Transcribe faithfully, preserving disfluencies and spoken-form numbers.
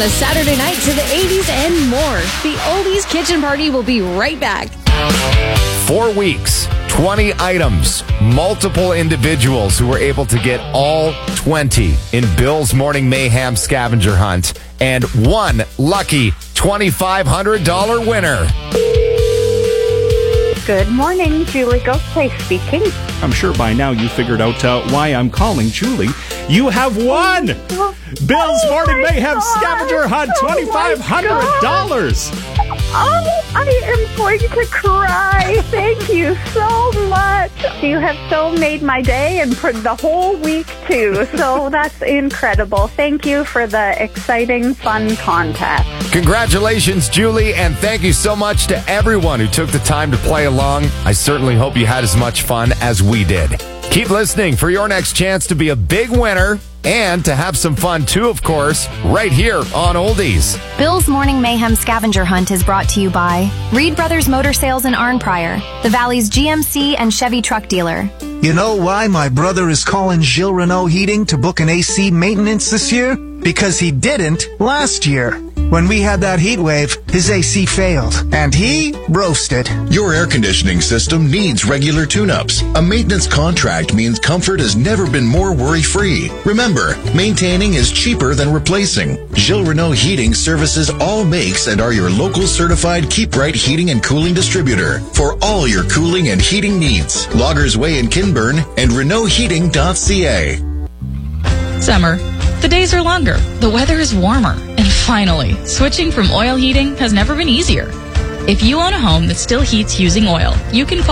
a Saturday night to the eighties and more. The Oldies Kitchen Party will be right back. Four weeks, twenty items, multiple individuals who were able to get all twenty in Bill's Morning Mayhem scavenger hunt, and one lucky twenty-five hundred dollars winner. Good morning, Julie Ghostface speaking. I'm sure by now you figured out uh, why I'm calling Julie. You have won! Oh, Bill's oh Morning my Mayhem God. Scavenger Hunt, twenty-five hundred dollars! Oh, I am going to cry. Thank you so much. You have so made my day and for the whole week, too. So that's incredible. Thank you for the exciting, fun contest. Congratulations, Julie, and thank you so much to everyone who took the time to play along. I certainly hope you had as much fun as we did. Keep listening for your next chance to be a big winner and to have some fun too, of course, right here on Oldies. Bill's Morning Mayhem Scavenger Hunt is brought to you by Reed Brothers Motor Sales in Arnprior, the Valley's G M C and Chevy truck dealer. You know why my brother is calling Gilles Renault Heating to book an A C maintenance this year? Because he didn't last year. When we had that heat wave, his A C failed, and he roasted. Your air conditioning system needs regular tune-ups. A maintenance contract means comfort has never been more worry-free. Remember, maintaining is cheaper than replacing. Gilles Renault Heating services all makes and are your local certified Keep Right heating and cooling distributor for all your cooling and heating needs. Loggers Way in Kinburn and Renault Heating dot C A. Summer. The days are longer, the weather is warmer, and finally, switching from oil heating has never been easier. If you own a home that still heats using oil, you can call